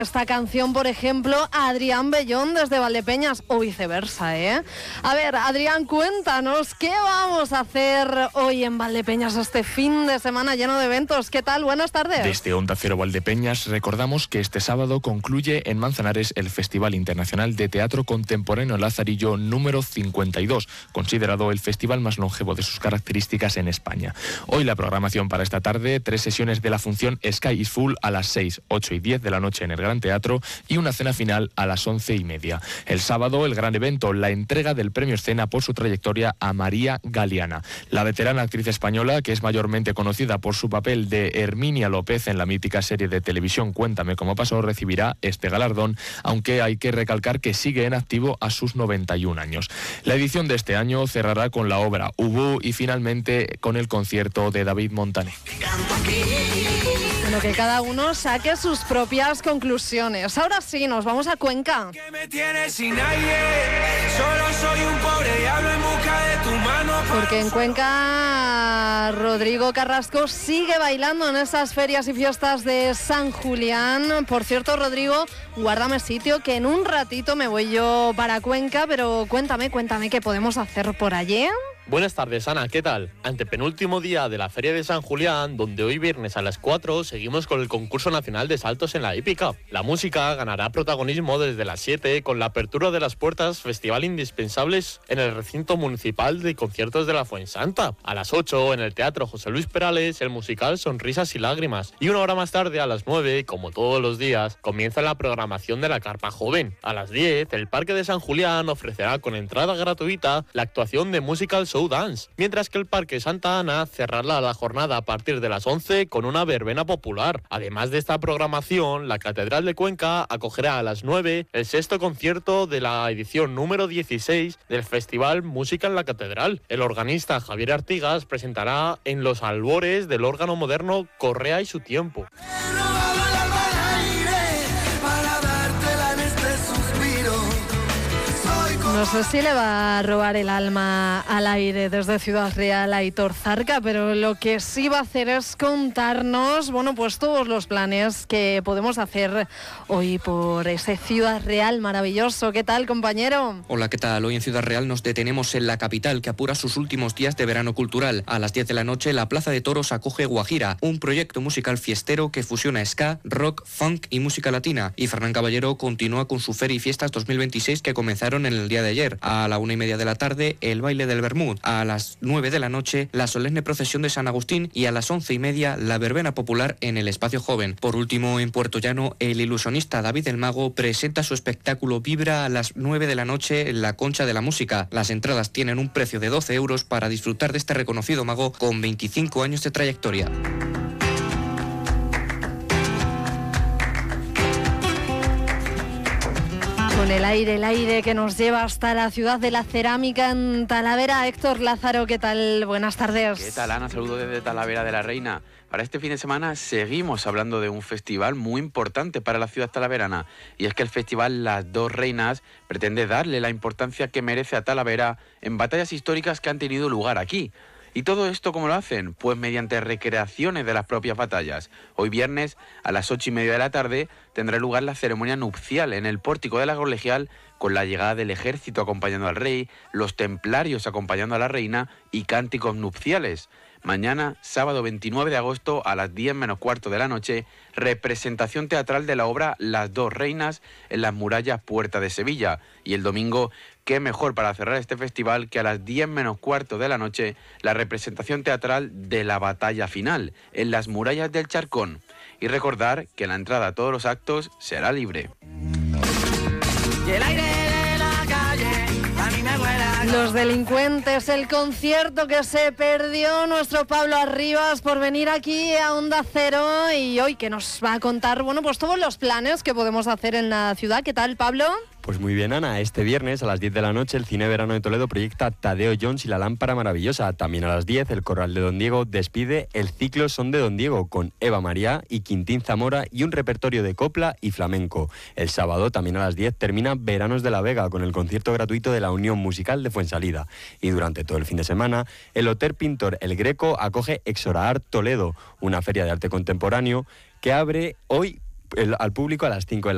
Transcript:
esta canción, por ejemplo, a Adrián Bellón desde Valdepeñas o viceversa, ¿eh? A ver, Adrián, cuéntanos, ¿qué vamos a hacer hoy en Valdepeñas este fin de semana lleno de eventos? ¿Qué tal? Buenas tardes. Desde Onda Cero Valdepeñas recordamos que este sábado concluye en Manzanares el Festival Internacional de Teatro Contemporáneo Lazarillo número 52, considerado el festival más longevo de sus características en España. Hoy la programación para esta tarde, 3 sesiones de la función Sky is Full a las 6, 8 y 10 de la noche en el Gran Teatro y una cena final a las 11:30. El sábado, el gran evento, la entrega del premio Escena por su trayectoria a María Galeana. La veterana actriz española, que es mayormente conocida por su papel de Herminia López en la mítica serie de televisión Cuéntame cómo pasó, recibirá este galardón, aunque hay que recalcar que sigue en activo a sus 91 años. La edición de este año cerrará con la obra Ubú y finalmente con el concierto de David Montaner. Bueno, que cada uno saque sus propias conclusiones. Ahora sí, nos vamos a Cuenca. Porque en Cuenca Rodrigo Carrasco sigue bailando en esas ferias y fiestas de San Julián. Por cierto, Rodrigo, guárdame sitio, que en un ratito me voy yo para Cuenca, pero cuéntame qué podemos hacer por allí. Buenas tardes, Ana, ¿qué tal? Antepenúltimo día de la Feria de San Julián, donde hoy viernes a las 4 seguimos con el concurso nacional de saltos en la hípica. La música ganará protagonismo desde las 7 con la apertura de las puertas Festival Indispensables en el recinto municipal de conciertos de la Fuensanta. A las 8 en el Teatro José Luis Perales el musical Sonrisas y Lágrimas. Y una hora más tarde, a las 9, como todos los días, comienza la programación de la Carpa Joven. A las 10, el Parque de San Julián ofrecerá con entrada gratuita la actuación de Musical Show Dance, mientras que el Parque Santa Ana cerrará la jornada a partir de las 11 con una verbena popular. Además de esta programación, la Catedral de Cuenca acogerá a las 9 el 6º concierto de la edición número 16 del Festival Música en la Catedral. El organista Javier Artigas presentará en los albores del órgano moderno Correa y su tiempo. No sé si le va a robar el alma al aire desde Ciudad Real a Aitor Zarca, pero lo que sí va a hacer es contarnos, bueno, pues todos los planes que podemos hacer hoy por ese Ciudad Real maravilloso. ¿Qué tal, compañero? Hola, ¿qué tal? Hoy en Ciudad Real nos detenemos en la capital, que apura sus últimos días de verano cultural. A las 10 de la noche, la Plaza de Toros acoge Guajira, un proyecto musical fiestero que fusiona ska, rock, funk y música latina. Y Fernán Caballero continúa con su Feria y Fiestas 2026 que comenzaron en el día de ayer. A la 1:30 de la tarde, el baile del Bermud. A las 9 de la noche, la solemne procesión de San Agustín. Y a las 11:30, la verbena popular en el Espacio Joven. Por último, en Puerto Llano, el ilusionista David el Mago presenta su espectáculo Vibra a las 9 de la noche en la Concha de la Música. Las entradas tienen un precio de 12 euros para disfrutar de este reconocido mago con 25 años de trayectoria. Con el aire que nos lleva hasta la ciudad de la cerámica en Talavera. Héctor Lázaro, ¿qué tal? Buenas tardes. ¿Qué tal, Ana? Saludos desde Talavera de la Reina. Para este fin de semana seguimos hablando de un festival muy importante para la ciudad talaverana, y es que el festival Las Dos Reinas pretende darle la importancia que merece a Talavera en batallas históricas que han tenido lugar aquí. ¿Y todo esto cómo lo hacen? Pues mediante recreaciones de las propias batallas. Hoy viernes a las 8:30 de la tarde tendrá lugar la ceremonia nupcial en el pórtico de la Colegial, con la llegada del ejército acompañando al rey, los templarios acompañando a la reina y cánticos nupciales. Mañana, sábado 29 de agosto, a las 10 menos cuarto de la noche, representación teatral de la obra Las Dos Reinas en las murallas Puerta de Sevilla. Y el domingo, qué mejor para cerrar este festival que a las 10 menos cuarto de la noche, la representación teatral de la batalla final en las murallas del Charcón. Y recordar que la entrada a todos los actos será libre. Y el aire de la calle a mí me huele. Los delincuentes, el concierto que se perdió nuestro Pablo Arribas por venir aquí a Onda Cero, y hoy que nos va a contar, bueno, pues todos los planes que podemos hacer en la ciudad. ¿Qué tal, Pablo? Pues muy bien, Ana. Este viernes a las 10 de la noche el Cine Verano de Toledo proyecta Tadeo Jones y la Lámpara Maravillosa. También a las 10 el Corral de Don Diego despide el ciclo Son de Don Diego con Eva María y Quintín Zamora y un repertorio de copla y flamenco. El sábado también a las 10 termina Veranos de la Vega con el concierto gratuito de la Unión Musical de Fuensalida. Y durante todo el fin de semana el Hotel Pintor El Greco acoge Exoraart Toledo, una feria de arte contemporáneo que abre hoy al público a las 5 de la tarde.